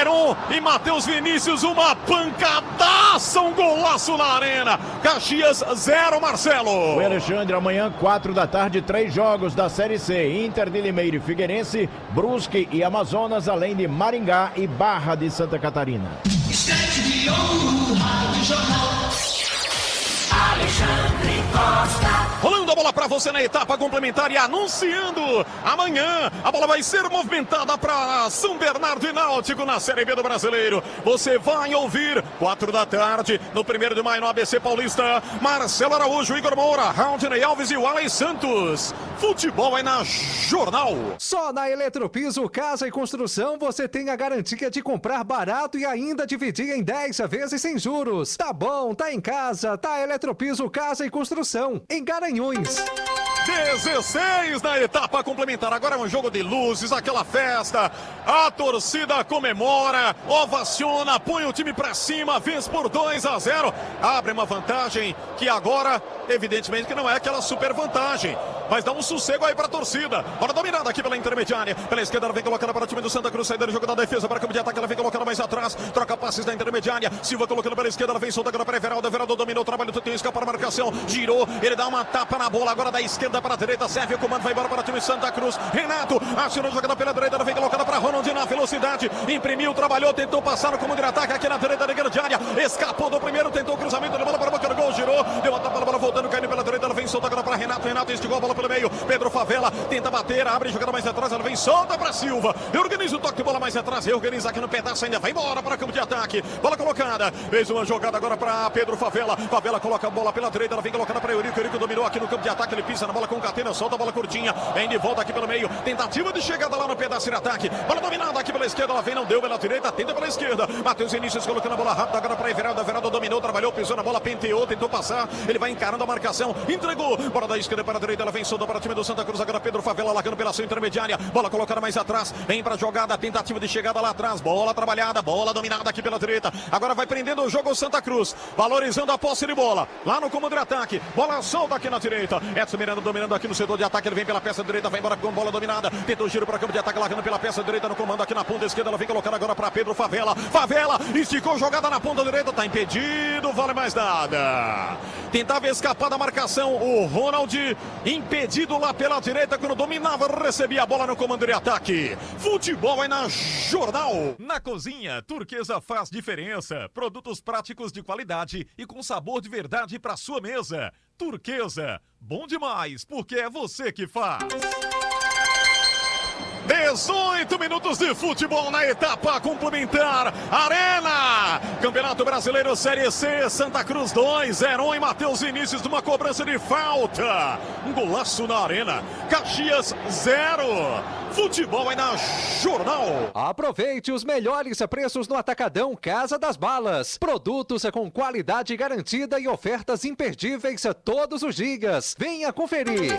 Heron e Matheus Vinícius, uma pancadaça, um golaço na arena. Caxias 0, Marcelo. O Alexandre, amanhã 4 da tarde, 3 jogos da Série C. Inter de Limeira e Figueirense, Brusque e Amazonas, além de Maringá e Barra de Santa Catarina. Alexandre Costa. Rolando a bola para você na etapa complementar e anunciando amanhã a bola vai ser movimentada para São Bernardo e Náutico na Série B do Brasileiro. Você vai ouvir 4 da tarde no 1º de maio no ABC Paulista. Marcelo Araújo, Igor Moura, Raudney Alves e o Alex Santos. Futebol é na Jornal. Só na Eletropiso Casa e Construção você tem a garantia de comprar barato e ainda dividir em 10 vezes sem juros. Tá bom, tá em casa, tá Eletropiso Casa e Construção, em Garanhuns. 16 na etapa complementar. Agora é um jogo de luzes, aquela festa. A torcida comemora, ovaciona, põe o time pra cima, vence por 2-0. Abre uma vantagem que agora, evidentemente, que não é aquela super vantagem. Mas dá um sossego aí pra torcida. Bola dominada aqui pela intermediária. Pela esquerda, ela vem colocando para o time do Santa Cruz. Saída do jogo da defesa para o campo de ataque. Ela vem colocando mais atrás. Troca passes da intermediária. Silva colocando pela esquerda. Ela vem solta agora para Everaldo. Everaldo dominou o trabalho. Tem escapa para a marcação. Girou. Ele dá uma tapa na bola. Agora da esquerda para a direita. Serve o comando. Vai embora para o time do Santa Cruz. Renato acionou a jogada pela direita. Ela vem colocando para Ronald na velocidade. Imprimiu, trabalhou. Tentou passar no comando de ataque aqui na direita da grande área. Escapou do primeiro. Tentou o cruzamento de bola para a boca do gol. Girou. Deu uma tapa na bola voltando. Caindo pela direita. Ela vem solta agora para Renato. Renato esticou a bola pelo meio. Pedro Favela tenta bater, abre jogada mais atrás, ela vem solta para Silva, organiza o toque de bola mais atrás, reorganiza aqui no pedaço, ainda vai embora para campo de ataque, bola colocada, fez uma jogada agora para Pedro Favela, Favela coloca a bola pela direita, ela vem colocando para Eurico, Eurico dominou aqui no campo de ataque, ele pisa na bola com catena, solta a bola curtinha, vem de volta aqui pelo meio, tentativa de chegada lá no pedaço de ataque, bola dominada aqui pela esquerda, ela vem, não deu pela direita, tenta pela esquerda, Matheus Vinícius colocando a bola rápida agora para Everaldo, Everaldo dominou, trabalhou, pisou na bola, penteou, tentou passar, ele vai encarando a marcação, entregou, bola da esquerda para a direita, ela vem solta para o time do Santa Cruz, agora Pedro Favela largando pela sua intermediária, bola colocada mais atrás, vem para a jogada, tentativa de chegada lá atrás, bola trabalhada, bola dominada aqui pela direita, agora vai prendendo o jogo o Santa Cruz, valorizando a posse de bola, lá no comando de ataque, bola solta aqui na direita, Edson Miranda dominando aqui no setor de ataque, ele vem pela peça direita, vai embora com bola dominada, tentou giro para campo de ataque, largando pela peça direita no comando aqui na ponta esquerda, ela vem colocando agora para Pedro Favela, Favela, esticou jogada na ponta direita, tá impedido, vale mais nada, tentava escapar da marcação, o Ronald, impedido lá pela direita, quando dominava, recebia a bola no comando de ataque. Futebol é na Jornal. Na cozinha, Turquesa faz diferença. Produtos práticos de qualidade e com sabor de verdade para sua mesa. Turquesa, bom demais, porque é você que faz. 18 minutos de futebol na etapa complementar. Arena, Campeonato Brasileiro Série C, Santa Cruz 2, Heron e Matheus Vinícius de uma cobrança de falta. Um golaço na Arena. Caxias 0. Futebol é na Jornal. Aproveite os melhores preços no Atacadão Casa das Balas. Produtos com qualidade garantida e ofertas imperdíveis todos os dias. Venha conferir.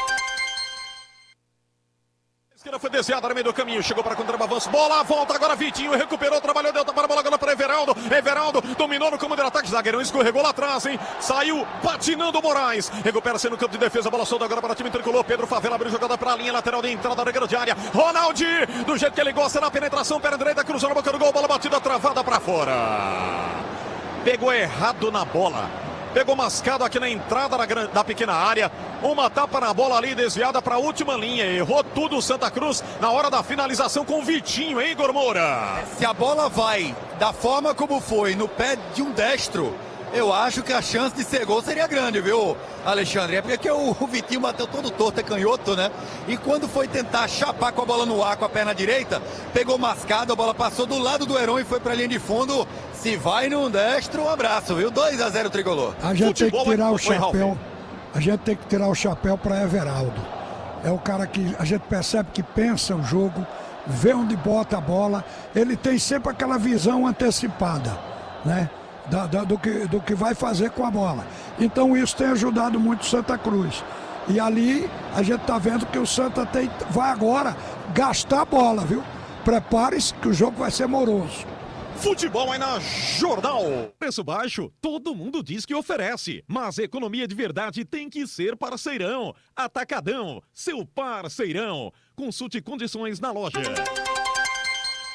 Esquerda foi desviada no meio do caminho, chegou para contra-avanço, bola, volta agora Vitinho, recuperou, trabalhou, deu para a bola agora para Everaldo, Everaldo dominou no comando de ataque, zagueirão escorregou lá atrás, hein, saiu patinando o Moraes, recupera-se no campo de defesa, bola solta agora para o time tricolor, Pedro Favela abriu jogada para a linha lateral de entrada da grande área, Ronaldi, do jeito que ele gosta, na penetração, perna direita, cruzou na boca do gol, bola batida, travada para fora, pegou errado na bola. Pegou mascado aqui na entrada da pequena área. Uma tapa na bola ali, desviada para a última linha. Errou tudo o Santa Cruz na hora da finalização com o Vitinho, hein, Igor Moura? Se a bola vai da forma como foi, no pé de um destro, eu acho que a chance de ser gol seria grande, viu, Alexandre? É porque o Vitinho bateu todo torto, é canhoto, né? E quando foi tentar chapar com a bola no ar com a perna direita, pegou mascado, a bola passou do lado do Heron e foi para a linha de fundo. Se vai num destro, um abraço, viu? 2-0 tricolor. A gente tem que tirar o chapéu. A gente tem que tirar o chapéu para Everaldo. É o cara que a gente percebe que pensa o jogo, vê onde bota a bola. Ele tem sempre aquela visão antecipada, né? Do que vai fazer com a bola. Então isso tem ajudado muito o Santa Cruz. E ali a gente está vendo que o Santa vai agora gastar a bola, viu? Prepare-se que o jogo vai ser moroso. Futebol é na Jornal. Preço baixo, todo mundo diz que oferece, mas economia de verdade tem que ser parceirão. Atacadão, seu parceirão. Consulte condições na loja.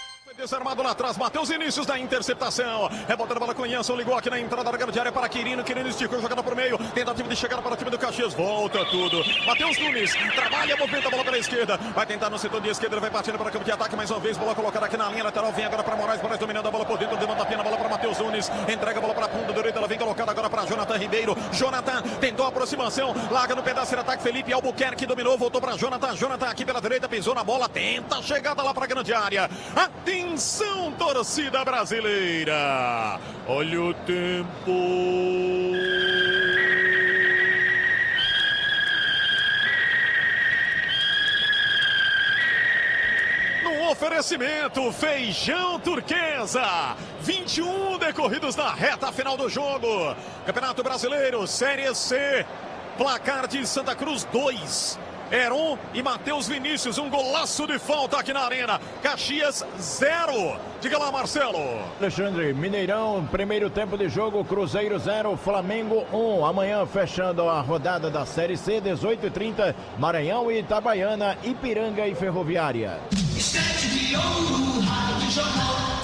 Desarmado lá atrás, Matheus Vinícius da interceptação. Rebotando a bola com o Janson, ligou aqui na entrada da grande área para Quirino. Quirino esticou, jogada por meio. Tentativa de chegar para o time do Caxias. Volta tudo. Matheus Nunes trabalha, movimenta a bola pela esquerda. Vai tentar no setor de esquerda, ele vai partindo para o campo de ataque mais uma vez. Bola colocada aqui na linha lateral. Vem agora para Moraes. Moraes dominando a bola por dentro. Levanta a pena, bola para Matheus Nunes. Entrega a bola para a ponta direita. Ela vem colocada agora para Jonathan Ribeiro. Jonathan tentou a aproximação. Larga no pedaço de ataque. Felipe Albuquerque dominou. Voltou para Jonathan. Jonathan aqui pela direita. Pisou na bola. Tenta a chegada lá para a grande área. Atenção, torcida brasileira. Olha o tempo. No oferecimento, Feijão Turquesa. 21 decorridos na reta final do jogo. Campeonato Brasileiro, Série C. Placar de Santa Cruz 2. Heron e Matheus Vinícius, um golaço de falta aqui na arena. Caxias 0. Diga lá, Marcelo. Alexandre, Mineirão, primeiro tempo de jogo, Cruzeiro 0, Flamengo 1. Amanhã fechando a rodada da Série C, 18h30, Maranhão e Itabaiana, Ipiranga e Ferroviária. Estante de ouro, Rádio Jornal.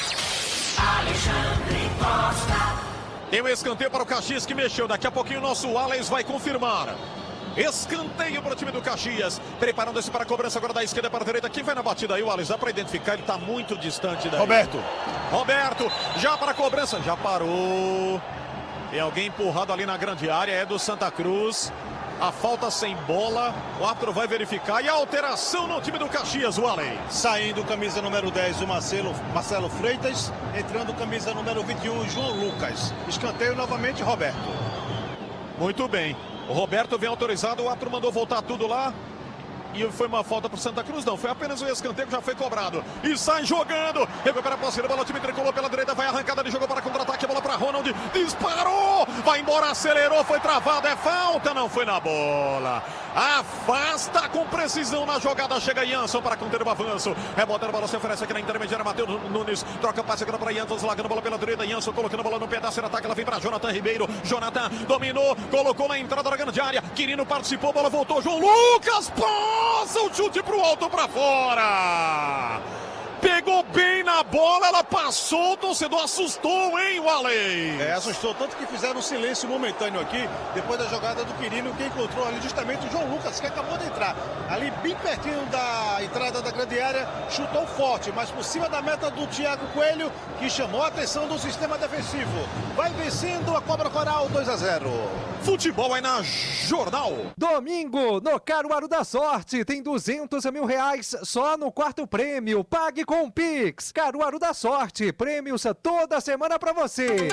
Alexandre Costa. Tem um escanteio para o Caxias que mexeu. Daqui a pouquinho o nosso Alex vai confirmar. Escanteio para o time do Caxias. Preparando-se para a cobrança agora da esquerda para a direita. Quem vai na batida aí, o Alex? Dá para identificar, ele está muito distante daí. Roberto, já para a cobrança. Já parou. Tem alguém empurrado ali na grande área. É do Santa Cruz. A falta sem bola. O árbitro vai verificar. E a alteração no time do Caxias, o Alex. Saindo camisa número 10, o Marcelo Freitas. Entrando camisa número 21, João Lucas. Escanteio novamente, Roberto. Muito bem. O Roberto vem autorizado, o árbitro mandou voltar tudo lá. E foi uma falta para Santa Cruz? Não, foi apenas um escanteio que já foi cobrado. E sai jogando. Recupera a posse da bola, o time tricolor pela direita. Vai arrancada de jogo para contra-ataque. A bola para Ronald. Disparou. Vai embora, acelerou. Foi travado. É falta. Não foi na bola. Afasta com precisão na jogada. Chega Janson para conter o avanço. Rebota a bola, se oferece aqui na intermediária. Matheus Nunes troca passe agora para Janson. Largando a bola pela direita. Janson colocando a bola no pedaço de ataque. Ela vem para Jonathan Ribeiro. Jonathan dominou. Colocou na entrada da grande área. Quirino participou. A bola voltou. João Lucas. Passa o chute pro alto, para fora. Pegou bem na bola, ela passou, o torcedor assustou, hein, o Alex? Assustou, tanto que fizeram um silêncio momentâneo aqui, depois da jogada do Quirino, que encontrou ali justamente o João Lucas, que acabou de entrar. Ali bem pertinho da entrada da grande área, chutou forte, mas por cima da meta do Thiago Coelho, que chamou a atenção do sistema defensivo. Vai vencendo a Cobra Coral 2-0. Futebol é na Jornal. Domingo, no Caruaru da Sorte, tem 200 mil reais só no quarto prêmio. Pague com o Pix. Caruaru da Sorte, prêmios toda semana pra você.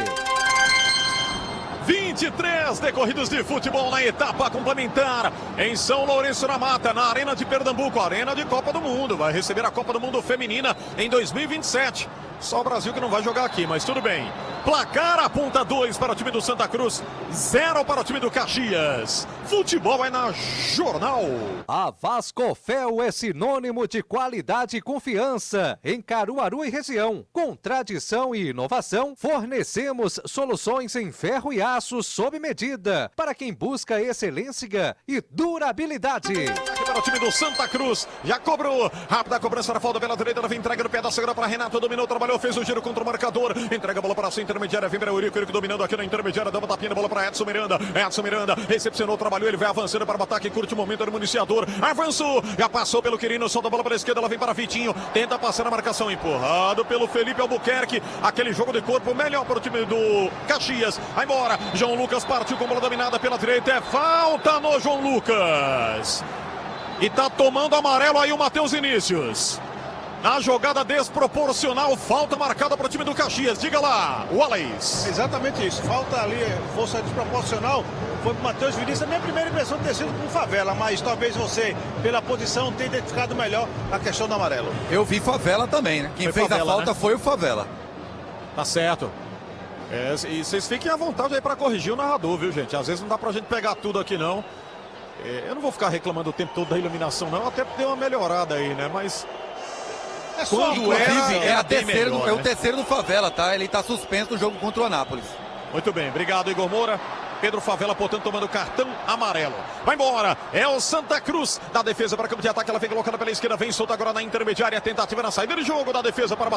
23 decorridos de futebol na etapa complementar em São Lourenço na Mata, na Arena de Pernambuco, Arena de Copa do Mundo. Vai receber a Copa do Mundo Feminina em 2027. Só o Brasil que não vai jogar aqui, mas tudo bem. Placar aponta 2 para o time do Santa Cruz, 0 para o time do Caxias. Futebol é na Jornal. A Vascofel é sinônimo de qualidade e confiança em Caruaru e região. Com tradição e inovação, fornecemos soluções em ferro e aço sob medida para quem busca excelência e durabilidade. Aqui para o time do Santa Cruz, já cobrou. Rápida cobrança da falta pela direita, ela vem entrega no pedaço agora para Renato, dominou, trabalhou, fez o giro contra o marcador, entrega a bola para a sua intermediária, vem para o Eurico dominando aqui na intermediária, dá uma tapinha, bola para Edson Miranda, recepcionou, trabalhou, ele vai avançando para o ataque, curte o momento do municiador, avançou, já passou pelo Quirino, solta a bola para a esquerda, ela vem para Vitinho, tenta passar na marcação, empurrado pelo Felipe Albuquerque, aquele jogo de corpo melhor para o time do Caxias, vai embora, João Lucas partiu com bola dominada pela direita, é falta no João Lucas, e tá tomando amarelo aí o Matheus Vinícius. Na jogada desproporcional, falta marcada para o time do Caxias. Diga lá, Wallace. Exatamente isso. Falta ali, força desproporcional. Foi para o Matheus Vinícius. A minha primeira impressão ter sido com Favela, mas talvez você, pela posição, tenha identificado melhor a questão do amarelo. Eu vi Favela também, né? Quem foi fez Favela, a falta, né? Foi o Favela. Tá certo. E vocês fiquem à vontade aí para corrigir o narrador, viu, gente? Às vezes não dá pra gente pegar tudo aqui, não. Eu não vou ficar reclamando o tempo todo da iluminação, não. Até deu uma melhorada aí, né? Mas... Quando é o terceiro do Favela, tá? Ele tá suspenso no jogo contra o Anápolis. Muito bem, obrigado, Igor Moura. Pedro Favela, portanto, tomando cartão amarelo. Vai embora, é o Santa Cruz da defesa para campo de ataque. Ela vem colocando pela esquerda, vem solta agora na intermediária. Tentativa na saída de jogo da defesa para